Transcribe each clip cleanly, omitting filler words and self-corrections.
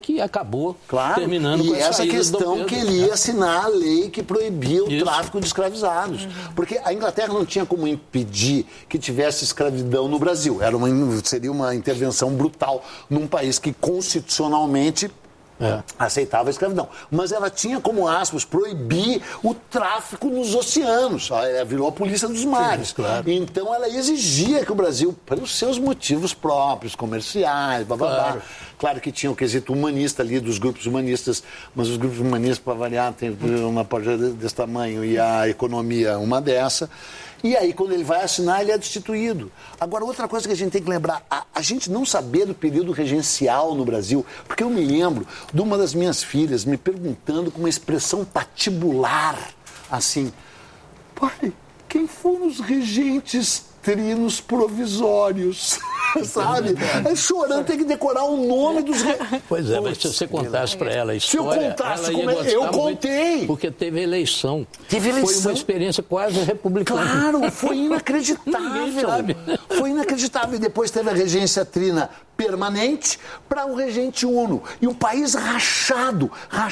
que acabou terminando com essa questão que ele ia assinar a lei que proibia o tráfico de escravizados. Porque a Inglaterra não tinha como impedir que tivesse escravidão no Brasil. Seria uma intervenção brutal num país que constitucionalmente aceitava a escravidão. Mas ela tinha como aspas proibir o tráfico nos oceanos. Ela virou a polícia dos mares. Sim, claro. Então ela exigia que o Brasil, pelos seus motivos próprios, comerciais, Claro que tinha o quesito humanista ali, dos grupos humanistas, mas os grupos humanistas, para variar, tem uma parte desse tamanho e a economia uma dessa. E aí, quando ele vai assinar, ele é destituído. Agora, outra coisa que a gente tem que lembrar, a gente não saber do período regencial no Brasil, porque eu me lembro de uma das minhas filhas me perguntando com uma expressão patibular, assim, pai, quem foram os regentes trinos provisórios? Sabe? Aí chorando, tem que decorar o nome dos... Pois é, mas se você contasse para ela a história... Se eu contasse, eu contei. Porque teve eleição. Foi uma experiência quase republicana. Claro, foi inacreditável. Foi inacreditável. E depois teve a regência trina permanente para o regente uno. E o país rachado.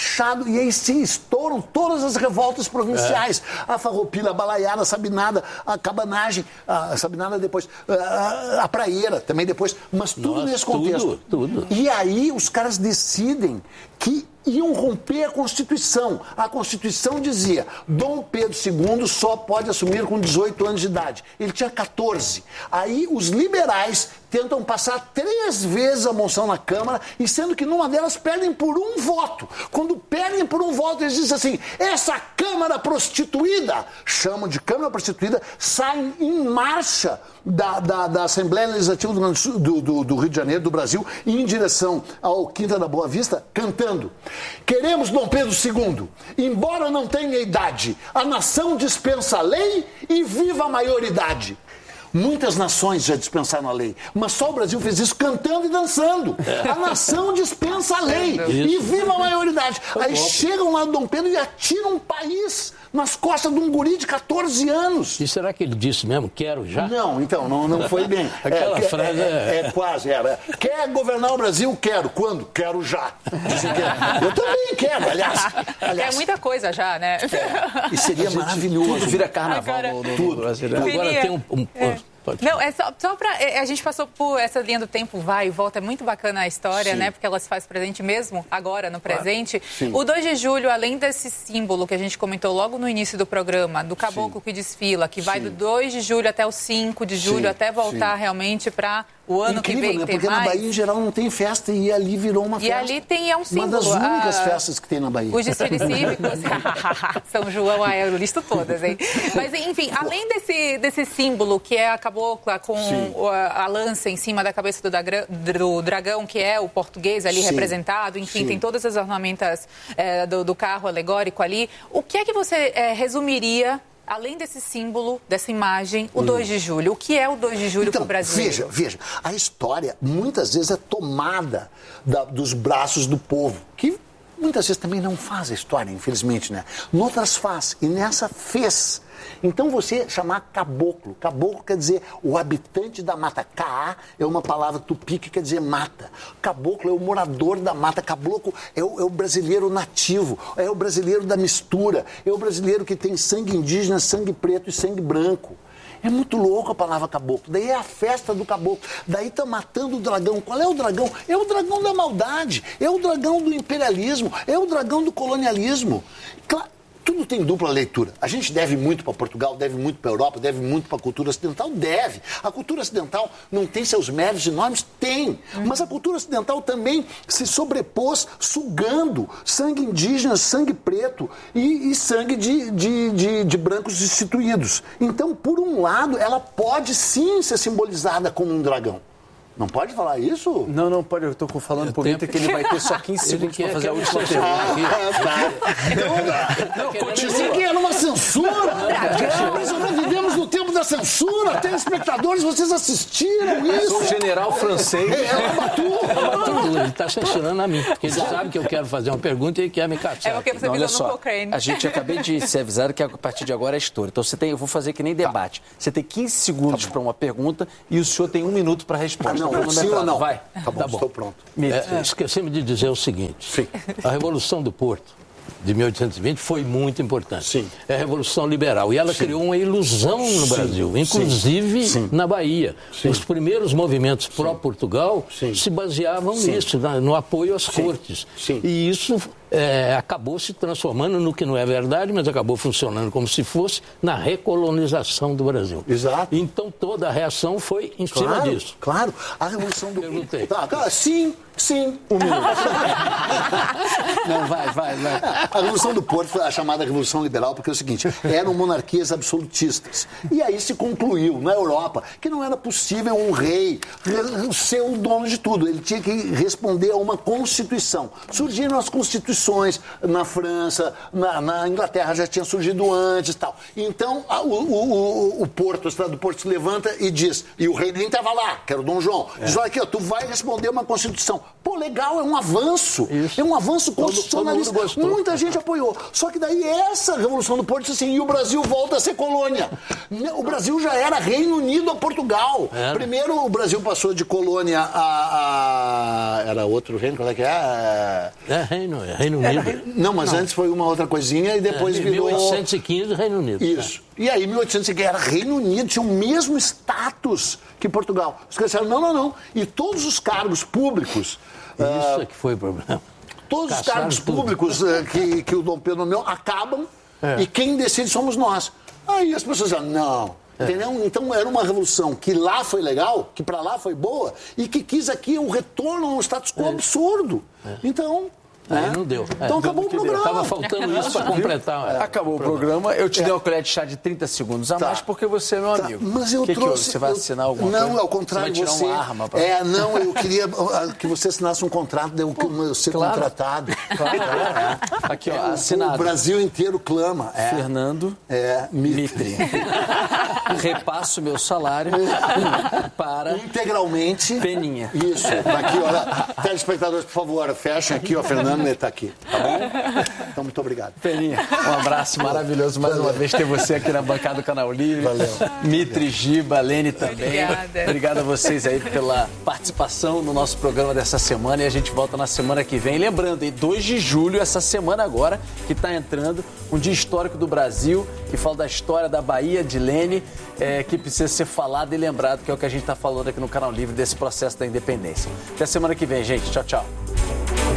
E aí se estouram todas as revoltas provinciais. A Farroupilha, a Balaiada, a Sabinada, a Cabanagem, a Sabinada depois, a Praieira também depois, mas tudo nesse contexto. Tudo. E aí os caras decidem que iam romper a Constituição. A Constituição dizia, Dom Pedro II só pode assumir com 18 anos de idade. Ele tinha 14. Aí os liberais tentam passar 3 vezes a moção na Câmara, e sendo que numa delas perdem por 1 voto. Quando perdem por 1 voto, eles dizem assim, essa Câmara prostituída, chamam de Câmara prostituída, saem em marcha da Assembleia Legislativa do Rio de Janeiro, do Brasil, em direção ao Quinta da Boa Vista, cantando. Queremos Dom Pedro II, embora não tenha idade, a nação dispensa a lei e viva a maioridade. Muitas nações já dispensaram a lei, mas só o Brasil fez isso cantando e dançando. A nação dispensa a lei e viva a maioridade. Aí chegam lá do Dom Pedro e atiram um país nas costas de um guri de 14 anos. E será que ele disse mesmo, quero já? Não, então, não foi bem. Aquela frase quase. Quer governar o Brasil? Quero. Quando? Quero já. Eu também quero, aliás. É muita coisa já, né? E seria maravilhoso. Tudo vira carnaval no Brasil. Agora tem Não, é só para... A gente passou por essa linha do tempo, vai e volta. É muito bacana a história, né? Porque ela se faz presente mesmo agora, no presente. O 2 de julho, além desse símbolo que a gente comentou logo no início do programa, do caboclo que desfila, que vai do 2 de julho até o 5 de julho, até voltar realmente para o ano que vem, né? tem Porque mais. na Bahia, em geral, não tem festa e ali virou uma festa. E ali tem um símbolo. Uma das únicas festas que tem na Bahia. Os desfiles cívicos. São João, eu listo todas, hein? Mas, enfim, além desse símbolo que é a cabocla com a lança em cima da cabeça do dragão, que é o português ali representado, enfim, tem todas as ornamentas do carro alegórico ali. O que é que você resumiria, além desse símbolo, dessa imagem, o 2 de julho? O que é o 2 de julho para o Brasil? Veja, a história muitas vezes é tomada dos braços do povo, que muitas vezes também não faz a história, infelizmente, né? Noutras faz, e nessa fez. Então você chamar caboclo quer dizer o habitante da mata. Caá é uma palavra tupi que quer dizer mata. Caboclo é o morador da mata. Caboclo é o brasileiro nativo, é o brasileiro da mistura, é o brasileiro que tem sangue indígena, sangue preto e sangue branco. É muito louco a palavra caboclo. Daí é a festa do caboclo. Daí tá matando o dragão. Qual é o dragão? É o dragão da maldade. É o dragão do imperialismo. É o dragão do colonialismo. Claro. Tudo tem dupla leitura. A gente deve muito para Portugal, deve muito para a Europa, deve muito para a cultura ocidental? Deve. A cultura ocidental não tem seus méritos enormes? Tem. Mas a cultura ocidental também se sobrepôs sugando sangue indígena, sangue preto e sangue de brancos instituídos. Então, por um lado, ela pode sim ser simbolizada como um dragão. Não pode falar isso? Não pode. Eu estou falando por mim que ele vai ter só 15 segundos para fazer a última pergunta. Continua. Que era uma censura. Mas nós vivemos no tempo da censura. Telespectadores, vocês assistiram isso? Eu sou um general francês. Ele está censurando a mim, porque ele sabe que eu quero fazer uma pergunta e ele quer me caçar. É porque você olha pisou só, no Cochrane. a gente acabei de ser avisado que a partir de agora é história. Então eu vou fazer que nem debate. Você tem 15 segundos para uma pergunta e o senhor tem 1 minuto para responder. não, sim ou não? Vai. Tá bom, estou pronto. Esquecemos de dizer o seguinte. Sim. A Revolução do Porto de 1820 foi muito importante. Sim. É a Revolução Liberal. E ela criou uma ilusão no Brasil, inclusive na Bahia. Os primeiros movimentos pró-Portugal se baseavam nisso, no apoio às cortes. E isso acabou se transformando no que não é verdade, mas acabou funcionando como se fosse na recolonização do Brasil. Exato. Então toda a reação foi em cima disso. Claro, a Revolução do Perguntei. Sim, um minuto. Não, vai. A Revolução do Porto foi a chamada Revolução Liberal, porque é o seguinte, eram monarquias absolutistas. E aí se concluiu na Europa que não era possível um rei ser o dono de tudo. Ele tinha que responder a uma Constituição. Surgiram as constituições na França, na Inglaterra já tinha surgido antes e tal. Então o Porto, o Estado do Porto se levanta e diz, e o rei nem estava lá, que era o Dom João, diz, olha aqui, ó, tu vai responder uma Constituição. Pô, legal, é um avanço. Isso. É um avanço constitucionalista. Muita gente apoiou. Só que daí essa Revolução do Porto disse assim, e o Brasil volta a ser colônia. O Brasil já era Reino Unido a Portugal. Primeiro o Brasil passou de colônia a... Era outro reino? Qual é que é? Reino Unido. Não, mas antes foi uma outra coisinha e depois virou... 1815, Reino Unido. Isso. E aí, 1815, era Reino Unido, tinha o mesmo status que Portugal. Os caras disseram, não. E todos os cargos públicos... Isso é que foi o problema. Todos os cargos públicos que o Dom Pedro nomeou acabam e quem decide somos nós. Aí as pessoas dizem, não. Entendeu? Então era uma revolução que lá foi legal, que para lá foi boa e que quis aqui o retorno a um status quo absurdo. Então... Aí não deu. Então acabou o programa. Estava faltando isso para completar. Acabou o programa. Eu te dei uma colher de chá de 30 segundos a mais porque você é meu amigo. Mas eu trouxe... Você vai assinar alguma coisa? Não, ao contrário, você vai tirar uma arma para... Não, eu queria que você assinasse um contrato de eu ser contratado. Claro. Aqui, ó, assinado. O Brasil inteiro clama. Fernando Mitre. Repasso meu salário para... Integralmente. Peninha. Isso. Aqui, olha. Telespectadores, por favor, fechem aqui, ó, Fernando está aqui, tá bom? Então, muito obrigado. Peninha, um abraço maravilhoso mais uma vez ter você aqui na bancada do Canal Livre. Valeu. Mitre, Giba, Lene também. Obrigada. Obrigado a vocês aí pela participação no nosso programa dessa semana e a gente volta na semana que vem. Lembrando, aí, 2 de julho, essa semana agora, que está entrando, um dia histórico do Brasil, que fala da história da Bahia de Lene, que precisa ser falado e lembrado, que é o que a gente está falando aqui no Canal Livre desse processo da independência. Até semana que vem, gente. Tchau, tchau.